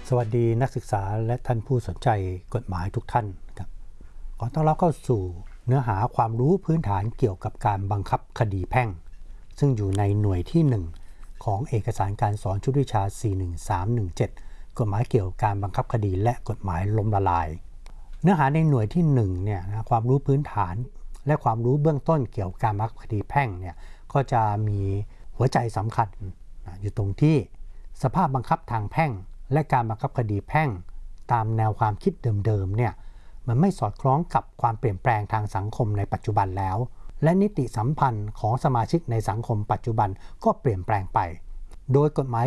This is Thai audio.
สวัสดีนักศึกษาและท่านผู้สนใจกฎหมายทุกท่านครับขอต้อนรับเข้าสู่เนื้อหาความรู้พื้นฐานเกี่ยวกับการบังคับคดีแพ่งซึ่งอยู่ในหน่วยที่1ของเอกสารการสอนชุดวิชา 41317 กฎหมายเกี่ยวกับการบังคับคดีและกฎหมายล้มละลายเนื้อหาในหน่วยที่1เนี่ยนะความรู้พื้นฐานและความรู้เบื้องต้นเกี่ยวกับการบังคับคดีแพ่งเนี่ยก็จะมีหัวใจสำคัญอยู่ตรงที่สภาพบังคับทางแพ่งและการบังคับคดีแพ่งตามแนวความคิดเดิมๆเนี่ยมันไม่สอดคล้องกับความเปลี่ยนแปลงทางสังคมในปัจจุบันแล้วและนิติสัมพันธ์ของสมาชิกในสังคมปัจจุบันก็เปลี่ยนแปลงไปโดยกฎหมาย